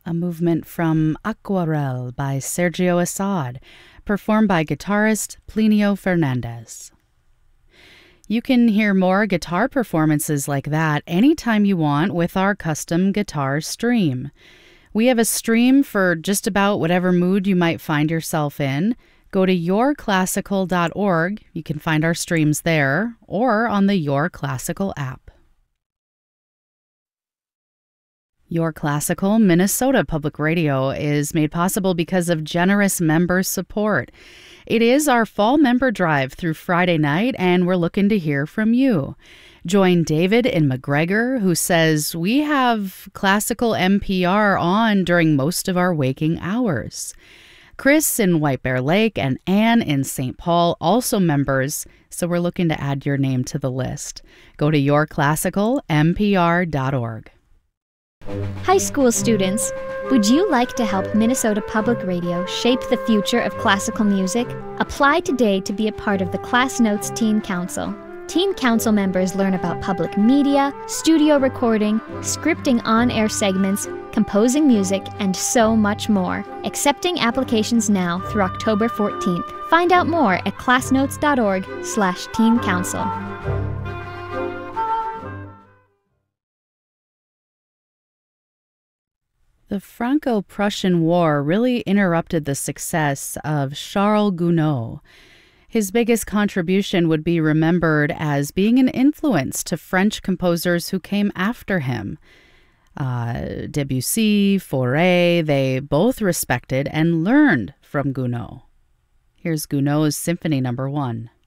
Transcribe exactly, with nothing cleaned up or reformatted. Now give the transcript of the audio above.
a movement from Aquarelle by Sergio Assad, performed by guitarist Plinio Fernandez. You can hear more guitar performances like that anytime you want with our custom guitar stream. We have a stream for just about whatever mood you might find yourself in. Go to your classical dot org. You can find our streams there or on the Your Classical app. Your Classical Minnesota Public Radio is made possible because of generous member support. It is our fall member drive through Friday night, and we're looking to hear from you. Join David in McGregor, who says we have classical N P R on during most of our waking hours. Chris in White Bear Lake and Anne in Saint Paul, also members, so we're looking to add your name to the list. Go to your classical N P R dot org. High school students, would you like to help Minnesota Public Radio shape the future of classical music? Apply today to be a part of the Class Notes Teen Council. Teen Council members learn about public media, studio recording, scripting on-air segments, composing music, and so much more. Accepting applications now through October fourteenth. Find out more at classnotes dot org slash teen council. The Franco-Prussian War really interrupted the success of Charles Gounod. His biggest contribution would be remembered as being an influence to French composers who came after him. Uh, Debussy, Fauré, they both respected and learned from Gounod. Here's Gounod's Symphony Number One.